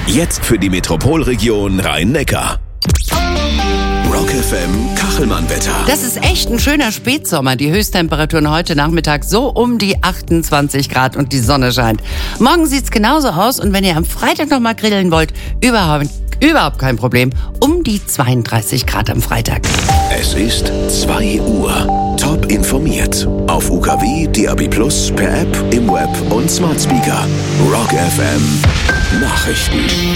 Jetzt für die Metropolregion Rhein-Neckar. Rock FM Kachelmann-Wetter. Das ist echt ein schöner Spätsommer. Die Höchsttemperaturen heute Nachmittag so um die 28 Grad und die Sonne scheint. Morgen sieht's genauso aus und wenn ihr am Freitag noch mal grillen wollt, überhaupt kein Problem. Um die 32 Grad am Freitag. Es ist 2 Uhr. Top informiert. Auf UKW, DAB+, per App, im Web und Smart Speaker. Rock FM Nachrichten.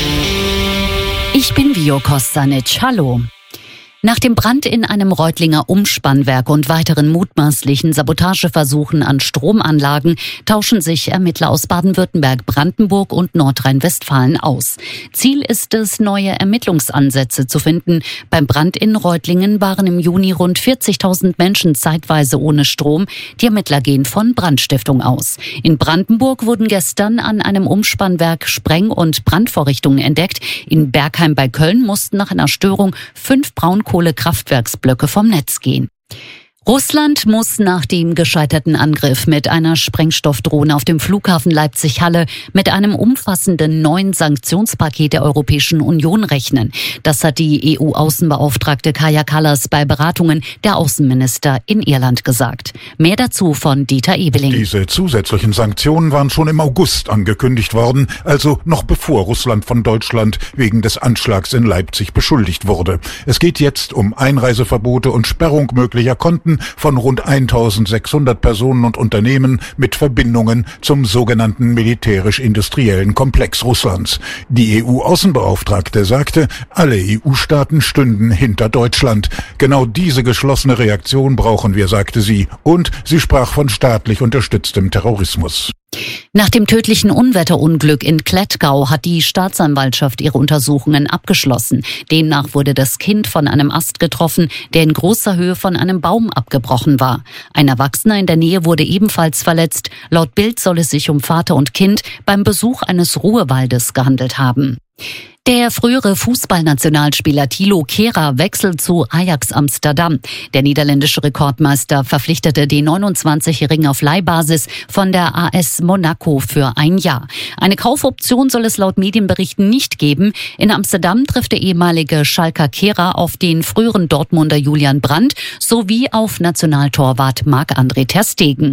Ich bin Vio Kostanic. Hallo. Nach dem Brand in einem Reutlinger Umspannwerk und weiteren mutmaßlichen Sabotageversuchen an Stromanlagen tauschen sich Ermittler aus Baden-Württemberg, Brandenburg und Nordrhein-Westfalen aus. Ziel ist es, neue Ermittlungsansätze zu finden. Beim Brand in Reutlingen waren im Juni rund 40.000 Menschen zeitweise ohne Strom. Die Ermittler gehen von Brandstiftung aus. In Brandenburg wurden gestern an einem Umspannwerk Spreng- und Brandvorrichtungen entdeckt. In Bergheim bei Köln mussten nach einer Störung 5 Braunkohlekraftwerksblöcke vom Netz gehen. Russland muss nach dem gescheiterten Angriff mit einer Sprengstoffdrohne auf dem Flughafen Leipzig-Halle mit einem umfassenden neuen Sanktionspaket der Europäischen Union rechnen. Das hat die EU-Außenbeauftragte Kaja Kallas bei Beratungen der Außenminister in Irland gesagt. Mehr dazu von Dieter Ebeling. Diese zusätzlichen Sanktionen waren schon im August angekündigt worden, also noch bevor Russland von Deutschland wegen des Anschlags in Leipzig beschuldigt wurde. Es geht jetzt um Einreiseverbote und Sperrung möglicher Konten von rund 1.600 Personen und Unternehmen mit Verbindungen zum sogenannten militärisch-industriellen Komplex Russlands. Die EU-Außenbeauftragte sagte, alle EU-Staaten stünden hinter Deutschland. Genau diese geschlossene Reaktion brauchen wir, sagte sie. Und sie sprach von staatlich unterstütztem Terrorismus. Nach dem tödlichen Unwetterunglück in Klettgau hat die Staatsanwaltschaft ihre Untersuchungen abgeschlossen. Demnach wurde das Kind von einem Ast getroffen, der in großer Höhe von einem Baum abgebrochen war. Ein Erwachsener in der Nähe wurde ebenfalls verletzt. Laut Bild soll es sich um Vater und Kind beim Besuch eines Ruhewaldes gehandelt haben. Der frühere Fußballnationalspieler Thilo Kehrer wechselt zu Ajax Amsterdam. Der niederländische Rekordmeister verpflichtete den 29-Jährigen auf Leihbasis von der AS Monaco für ein Jahr. Eine Kaufoption soll es laut Medienberichten nicht geben. In Amsterdam trifft der ehemalige Schalker Kehrer auf den früheren Dortmunder Julian Brandt sowie auf Nationaltorwart Marc-André ter Stegen.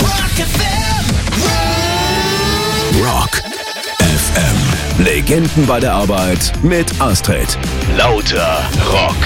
Rock FM. Legenden bei der Arbeit mit Astrid. Lauter Rock.